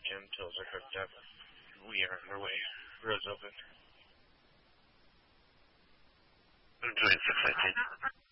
Jim. Tills are hooked up. We are underway. Roads open. I'm doing 619.